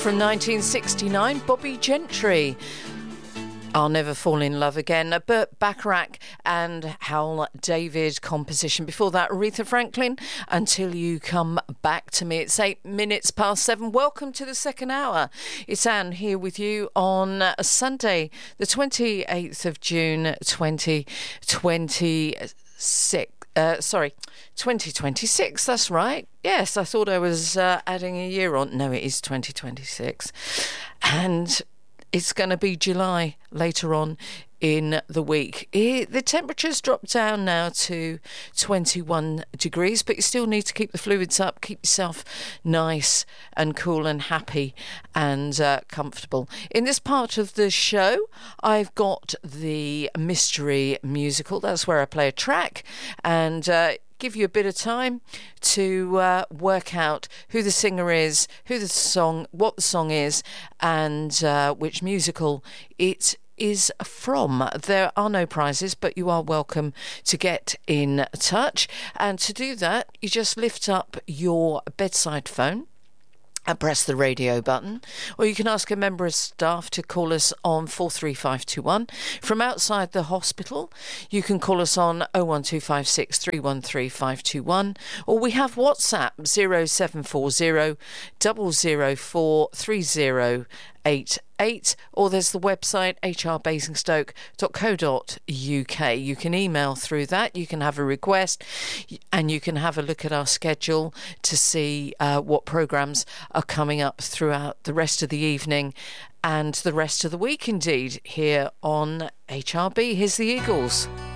from 1969, Bobby Gentry. I'll Never Fall in Love Again, a Burt Bacharach and Hal David composition. Before that, Aretha Franklin, Until You Come Back to Me. It's 8 minutes past 7. Welcome to the second hour. It's Anne here with you on a Sunday, the 28th of June, 2026, that's right. Yes, I thought I was adding a year on. No, it is 2026. And it's going to be July later on in the week. The temperature's dropped down now to 21 degrees, but you still need to keep the fluids up, keep yourself nice and cool and happy and comfortable. In this part of the show, I've got the mystery musical. That's where I play a track and give you a bit of time to work out who the singer is, what the song is, and which musical it is from. There are no prizes, but you are welcome to get in touch. And to do that, you just lift up your bedside phone and press the radio button, or you can ask a member of staff to call us on 43521. From outside the hospital, you can call us on 01256 313 521, or we have WhatsApp 0740 004 3088, or there's the website hrbasingstoke.co.uk. You can email through that, you can have a request, and you can have a look at our schedule to see what programmes are coming up throughout the rest of the evening and the rest of the week indeed here on HRB. Here's the Eagles.